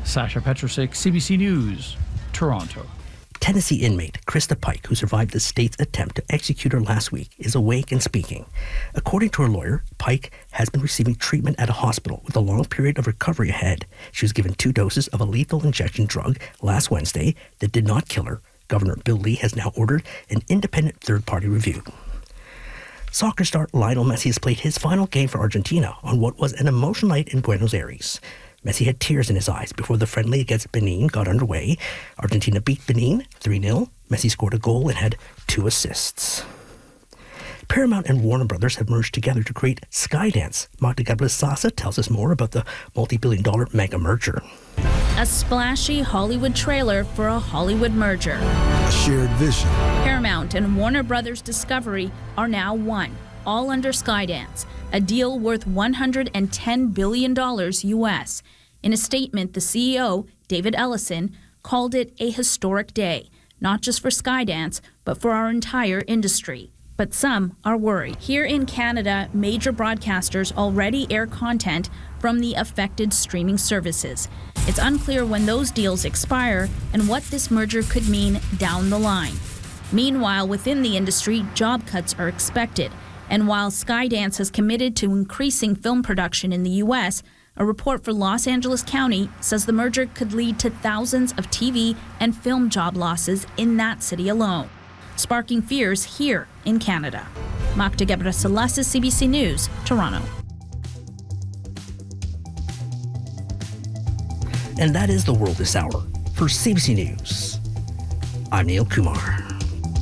Sasha Petrosic, CBC News, Toronto. Tennessee inmate Krista Pike, who survived the state's attempt to execute her last week, is awake and speaking. According to her lawyer, Pike has been receiving treatment at a hospital with a long period of recovery ahead. She was given 2 doses of a lethal injection drug last Wednesday that did not kill her. Governor Bill Lee has now ordered an independent third-party review. Soccer star Lionel Messi has played his final game for Argentina on what was an emotional night in Buenos Aires. Messi had tears in his eyes before the friendly against Benin got underway. Argentina beat Benin 3-0. Messi scored a goal and had 2 assists. Paramount and Warner Brothers have merged together to create Skydance. Magda Gabriel-Sasa tells us more about the multi-billion-dollar mega merger. A splashy Hollywood trailer for a Hollywood merger. A shared vision. Paramount and Warner Brothers Discovery are now one, all under Skydance, a deal worth $110 billion US. In a statement, the CEO, David Ellison, called it a historic day, not just for Skydance, but for our entire industry. But some are worried. Here in Canada, major broadcasters already air content from the affected streaming services. It's unclear when those deals expire and what this merger could mean down the line. Meanwhile, within the industry, job cuts are expected. And while Skydance has committed to increasing film production in the U.S., a report for Los Angeles County says the merger could lead to thousands of TV and film job losses in that city alone, sparking fears here in Canada. Magda Gabriel-Sasa, CBC News, Toronto. And that is the world this hour. For CBC News, I'm Neil Kumar.